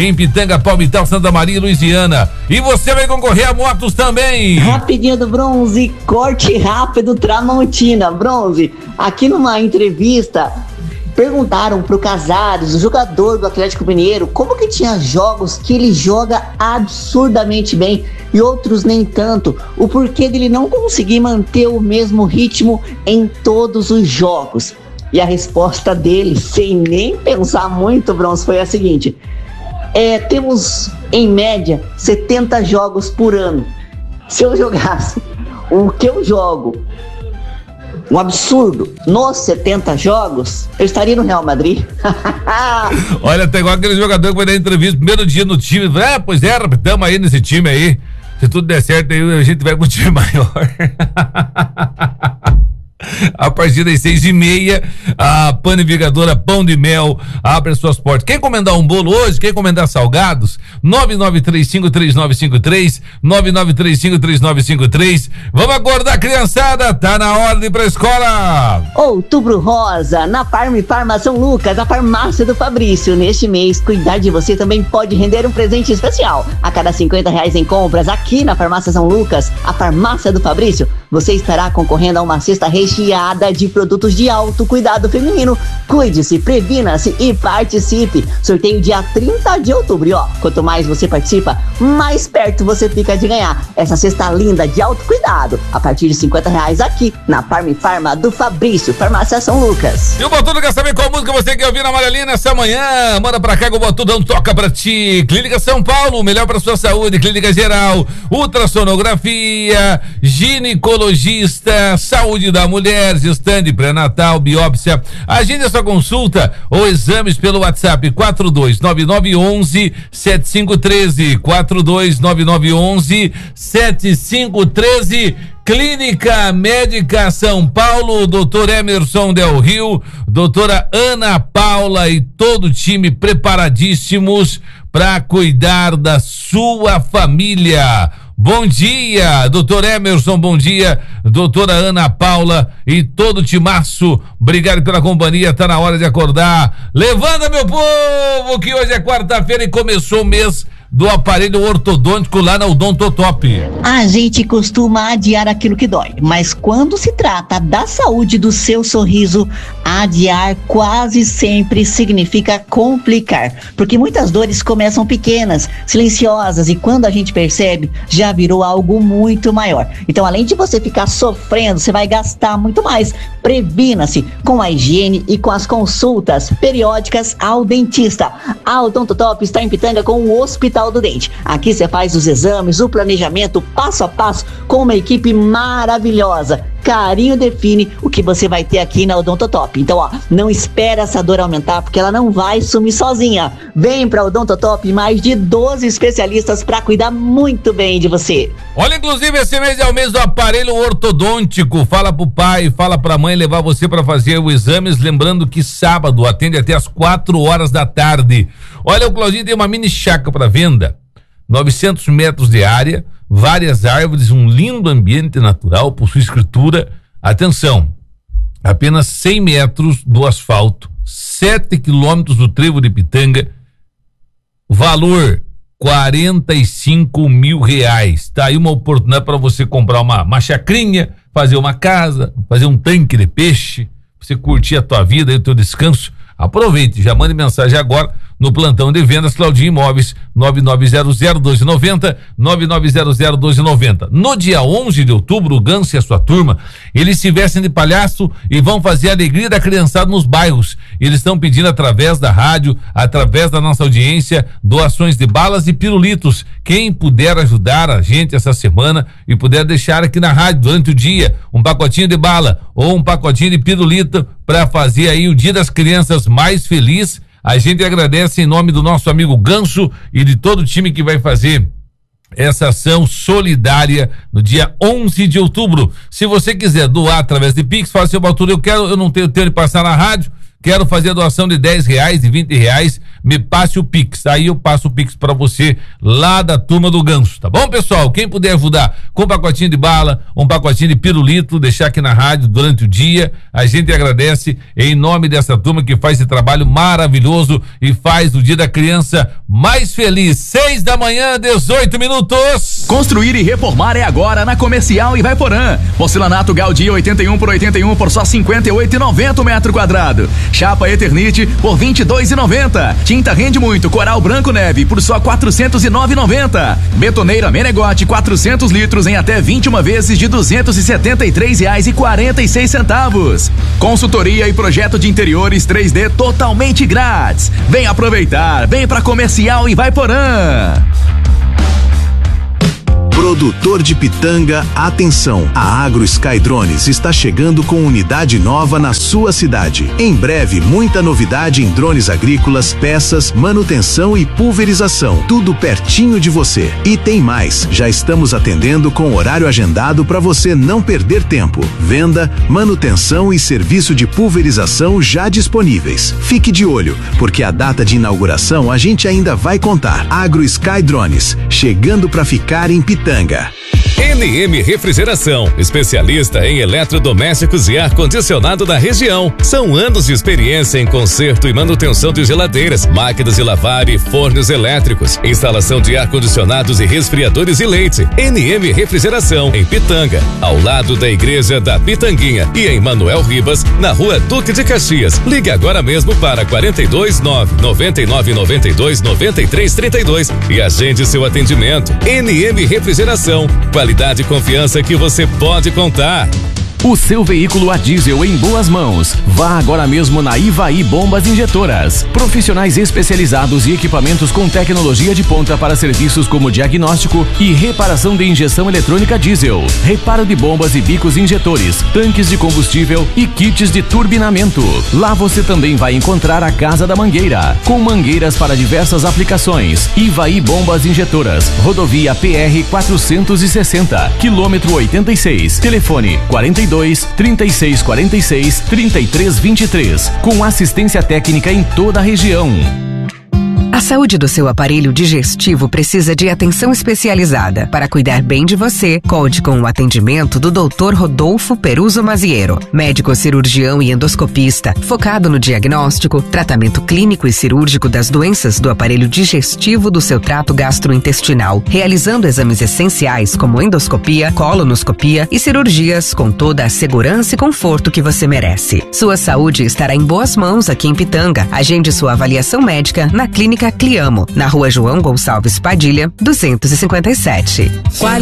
em Pitanga, Palmital, Santa Maria e Luisiana. E você vai concorrer a motos também. Rapidinho do Bronze, corte rápido Tramontina. Bronze, aqui numa entrevista perguntaram pro Casares, o jogador do Atlético Mineiro, como que tinha jogos que ele joga absurdamente bem e outros nem tanto, o porquê dele não conseguir manter o mesmo ritmo em todos os jogos. E a resposta dele, sem nem pensar muito, Bronze, foi a seguinte: temos em média 70 jogos por ano. Se eu jogasse o que eu jogo, um absurdo, nos 70 jogos, eu estaria no Real Madrid. Olha, tem igual aquele jogador que vai dar entrevista primeiro dia no time. Pois é, estamos aí nesse time aí. Se tudo der certo, aí a gente vai pro time maior. A partir das 6h30, a panificadora Pão de Mel abre suas portas. Quer encomendar um bolo hoje? Quer encomendar salgados? 99353953, 99353953. Vamos acordar, criançada, tá na hora de ir pra escola. Outubro Rosa, na Farma São Lucas, a farmácia do Fabrício. Neste mês, cuidar de você também pode render um presente especial. A cada R$50 em compras aqui na Farmácia São Lucas, a farmácia do Fabrício, você estará concorrendo a uma cesta recheada de produtos de autocuidado feminino. Cuide-se, previna-se e participe. Sorteio dia 30 de outubro. E quanto mais você participa, mais perto você fica de ganhar essa cesta linda de autocuidado. A partir de R$50 aqui na Farma do Fabrício, Farmácia São Lucas. E o Botudo quer saber qual música você quer ouvir na Amarelinha nessa manhã? Manda pra cá que o Botudão toca pra ti. Clínica São Paulo, melhor pra sua saúde. Clínica geral, ultrassonografia, ginecologista, saúde da mulher, gestante, pré-natal, biópsia. Agende a sua consulta ou exames pelo WhatsApp 429911-7513, 429911-7513. Clínica Médica São Paulo, Dr. Emerson Del Rio, doutora Ana Paula e todo o time preparadíssimos para cuidar da sua família. Bom dia, doutor Emerson, bom dia, doutora Ana Paula e todo o timaço, obrigado pela companhia, tá na hora de acordar. Levanta, meu povo, que hoje é quarta-feira e começou o mês do aparelho ortodôntico lá na Odontotop. A gente costuma adiar aquilo que dói, mas quando se trata da saúde do seu sorriso, adiar quase sempre significa complicar, porque muitas dores começam pequenas, silenciosas, e quando a gente percebe, já virou algo muito maior. Então, além de você ficar sofrendo, você vai gastar muito mais. Previna-se com a higiene e com as consultas periódicas ao dentista. A Odontotop está em Pitanga com o Hospital do Dente. Aqui você faz os exames, o planejamento passo a passo com uma equipe maravilhosa. Carinho define o que você vai ter aqui na Odontotop. Então, não espera essa dor aumentar, porque ela não vai sumir sozinha. Vem pra Odontotop, mais de 12 especialistas para cuidar muito bem de você. Olha, inclusive, esse mês é o mês do aparelho ortodôntico. Fala pro pai, fala pra mãe levar você para fazer os exames, lembrando que sábado atende até as 4h da tarde. Olha, o Claudinho tem uma mini chácara para venda, 900 metros de área, várias árvores, um lindo ambiente natural, possui escritura. Atenção, apenas 100 metros do asfalto, 7 quilômetros do trevo de Pitanga, valor R$45 mil. Tá aí uma oportunidade para você comprar uma chacrinha, fazer uma casa, fazer um tanque de peixe, você curtir a tua vida e o teu descanso. Aproveite, já mande mensagem agora no plantão de vendas Claudinho Imóveis, 9900-1290, 9900-1290. No dia 11 de outubro, o Ganso e a sua turma, eles se vestem de palhaço e vão fazer a alegria da criançada nos bairros. Eles estão pedindo através da rádio, através da nossa audiência, doações de balas e pirulitos. Quem puder ajudar a gente essa semana e puder deixar aqui na rádio durante o dia um pacotinho de bala ou um pacotinho de pirulito para fazer aí o Dia das Crianças mais feliz, a gente agradece em nome do nosso amigo Ganso e de todo o time que vai fazer essa ação solidária no dia 11 de outubro. Se você quiser doar através de Pix, fala, seu Baltura, eu não tenho tempo de passar na rádio, quero fazer a doação de R$10, de R$20, me passe o Pix. Aí eu passo o Pix pra você lá da turma do Ganso, tá bom, pessoal? Quem puder ajudar com um pacotinho de bala, um pacotinho de pirulito, deixar aqui na rádio durante o dia, a gente agradece em nome dessa turma que faz esse trabalho maravilhoso e faz o Dia da Criança mais feliz. 6h, 18 minutos. Construir e reformar é agora na Comercial Ivaiporã. Porcelanato Gaudí 81 por 81 por só R$ 58,90 o metro quadrado. Chapa Eternite por R$ 22,90. Tinta Rende Muito Coral Branco Neve por só R$ 409,90. Betoneira Menegote 400 litros em até 21 vezes de R$ 273,46. Consultoria e projeto de interiores 3D totalmente grátis. Vem aproveitar, vem pra Comercial Ivaiporã. Produtor de Pitanga, atenção! A Agro Sky Drones está chegando com unidade nova na sua cidade. Em breve, muita novidade em drones agrícolas, peças, manutenção e pulverização. Tudo pertinho de você. E tem mais, já estamos atendendo com horário agendado para você não perder tempo. Venda, manutenção e serviço de pulverização já disponíveis. Fique de olho, porque a data de inauguração a gente ainda vai contar. Agro Sky Drones, chegando para ficar em Pitanga. NM Refrigeração, especialista em eletrodomésticos e ar-condicionado da região. São anos de experiência em conserto e manutenção de geladeiras, máquinas de lavar e fornos elétricos, instalação de ar-condicionados e resfriadores e leite. NM Refrigeração, em Pitanga, ao lado da Igreja da Pitanguinha, e em Manuel Ribas, na Rua Duque de Caxias. Ligue agora mesmo para 429-9992-9332 e agende seu atendimento. NM Refrigeração, qualidade e confiança que você pode contar. O seu veículo a diesel em boas mãos. Vá agora mesmo na Ivaí Bombas Injetoras. Profissionais especializados e equipamentos com tecnologia de ponta para serviços como diagnóstico e reparação de injeção eletrônica diesel, reparo de bombas e bicos injetores, tanques de combustível e kits de turbinamento. Lá você também vai encontrar a Casa da Mangueira, com mangueiras para diversas aplicações. Ivaí Bombas Injetoras, rodovia PR 460, quilômetro 86, telefone 42-3646-3323, com assistência técnica em toda a região. A saúde do seu aparelho digestivo precisa de atenção especializada. Para cuidar bem de você, conte com o atendimento do Dr. Rodolfo Peruso Maziero, médico cirurgião e endoscopista, focado no diagnóstico, tratamento clínico e cirúrgico das doenças do aparelho digestivo do seu trato gastrointestinal, realizando exames essenciais como endoscopia, colonoscopia e cirurgias com toda a segurança e conforto que você merece. Sua saúde estará em boas mãos aqui em Pitanga. Agende sua avaliação médica na Clínica Cliamo, na Rua João Gonçalves Padilha, 257.